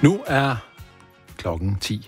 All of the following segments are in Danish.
Nu er klokken 10.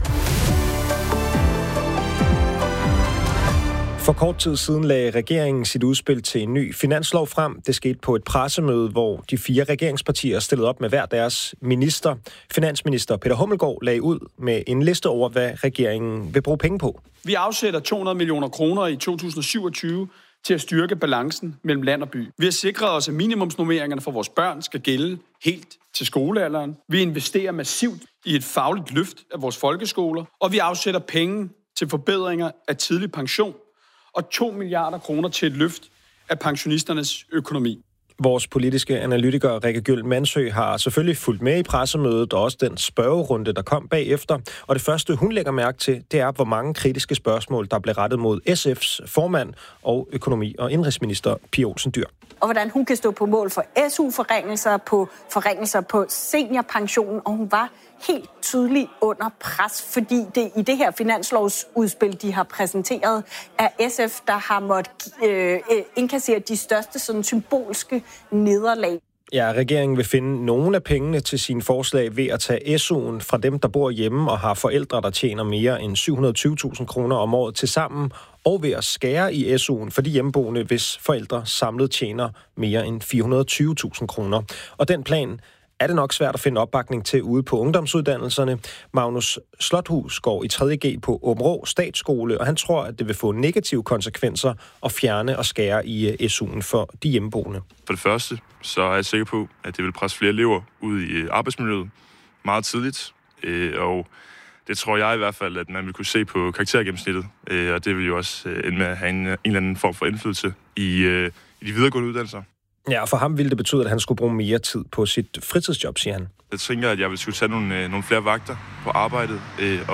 For kort tid siden lagde regeringen sit udspil til en ny finanslov frem. Det skete på et pressemøde, hvor de 4 regeringspartier stillede op med hver deres minister. Finansminister Peter Hummelgaard lagde ud med en liste over, hvad regeringen vil bruge penge på. Vi afsætter 200 millioner kroner i 2027 til at styrke balancen mellem land og by. Vi har sikret os, at minimumsnormeringerne for vores børn skal gælde helt til skolealderen. Vi investerer massivt i et fagligt løft af vores folkeskoler, og vi afsætter penge til forbedringer af tidlig pension og 2 milliarder kroner til et løft af pensionisternes økonomi. Vores politiske analytiker Rikke Gyld Mansø har selvfølgelig fulgt med i pressemødet og også den spørgerunde, der kom bagefter. Og det første, hun lægger mærke til, det er, hvor mange kritiske spørgsmål, der blev rettet mod SF's formand og økonomi- og indenrigsminister Pia Olsen Dyhr. Og hvordan hun kan stå på mål for SU-forringelser på seniorpensionen, og hun var helt tydeligt under pres, fordi det i det her finanslovsudspil, de har præsenteret, er SF, der har måttet indkassere de største sådan symbolske nederlag. Ja, regeringen vil finde nogle af pengene til sine forslag ved at tage SU'en fra dem, der bor hjemme og har forældre, der tjener mere end 720.000 kroner om året til sammen, og ved at skære i SU'en for de hjemmeboende, hvis forældre samlet tjener mere end 420.000 kroner. Og den plan er det nok svært at finde opbakning til ude på ungdomsuddannelserne. Magnus Slothus går i 3.G på Aabenraa Statsskole, og han tror, at det vil få negative konsekvenser at fjerne og skære i SU'en for de hjemmeboende. For det første, så er jeg sikker på, at det vil presse flere elever ud i arbejdsmiljøet meget tidligt, og det tror jeg i hvert fald, at man vil kunne se på karaktergennemsnittet, og det vil jo også ende med at have en eller anden form for indflydelse i de videregående uddannelser. Ja, for ham ville det betyde, at han skulle bruge mere tid på sit fritidsjob, siger han. Jeg tænker, at jeg vil skulle tage nogle flere vagter på arbejdet,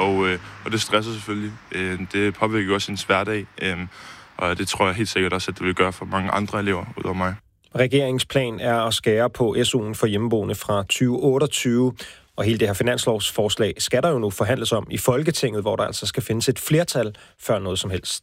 og det stresser selvfølgelig. Det påvirker også ens hverdag, og det tror jeg helt sikkert også, at det vil gøre for mange andre elever ud over mig. Regeringens plan er at skære på SU'en for hjemmeboende fra 2028, og hele det her finanslovsforslag skal der jo nu forhandles om i Folketinget, hvor der altså skal findes et flertal før noget som helst